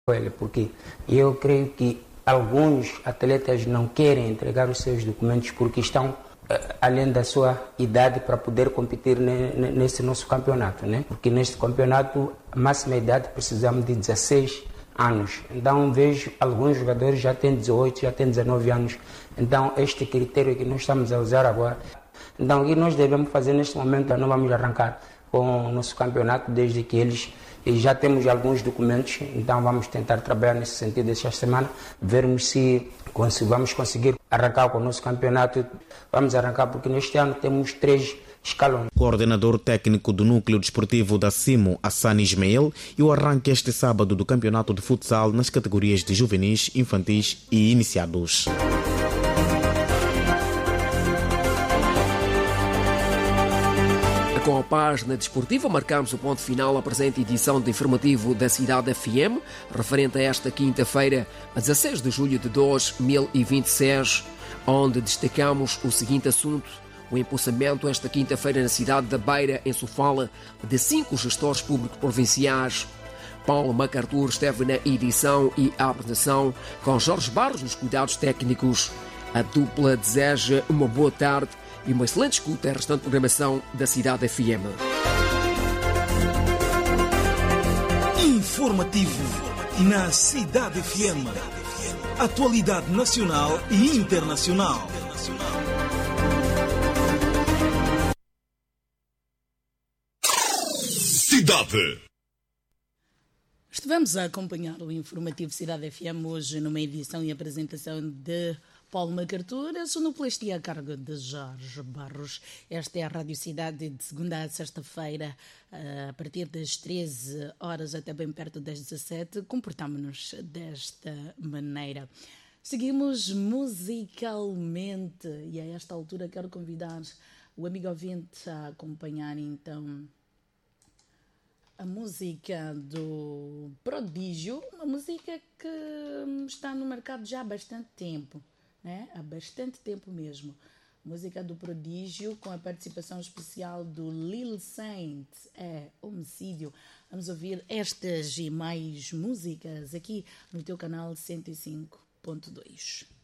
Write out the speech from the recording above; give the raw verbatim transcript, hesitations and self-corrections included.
ele, porque eu creio que alguns atletas não querem entregar os seus documentos porque estão além da sua idade para poder competir nesse nosso campeonato, né? Porque neste campeonato, a máxima idade precisamos de dezesseis anos. Então vejo alguns jogadores já têm dezoito, já têm dezenove anos. Então este critério que nós estamos a usar agora. Então o que nós devemos fazer neste momento, não vamos arrancar com o nosso campeonato desde que eles já temos alguns documentos, então vamos tentar trabalhar nesse sentido esta semana, vermos se vamos conseguir arrancar com o nosso campeonato. Vamos arrancar porque neste ano temos três escalões. Coordenador técnico do Núcleo Desportivo da Simo, Hassan Ismael, e o arranque este sábado do campeonato de futsal nas categorias de juvenis, infantis e iniciados. Com a página desportiva, marcamos o ponto final à presente edição de informativo da Cidade F M, referente a esta quinta-feira, a dezasseis de julho de dois mil e vinte e seis, onde destacamos o seguinte assunto: o empossamento esta quinta-feira na cidade da Beira, em Sofala, de cinco gestores públicos provinciais. Paulo MacArthur esteve na edição e apresentação, com Jorge Barros nos cuidados técnicos. A dupla deseja uma boa tarde e uma excelente escuta à restante programação da Cidade F M. Informativo na Cidade F M. Atualidade nacional e internacional. Cidade. Estivemos a acompanhar o Informativo Cidade F M hoje numa edição e apresentação de Paulo MacArthur, a sonoplastia a cargo de Jorge Barros. Esta é a Rádio Cidade de segunda a sexta-feira, a partir das treze horas até bem perto das dezassete. Comportamos-nos desta maneira. Seguimos musicalmente e a esta altura quero convidar o amigo ouvinte a acompanhar então a música do Prodígio, uma música que está no mercado já há bastante tempo. Né? Há bastante tempo mesmo. Música do Prodígio com a participação especial do Lil Saint, é Homicídio. Vamos ouvir estas e mais músicas aqui no teu canal cento e cinco ponto dois.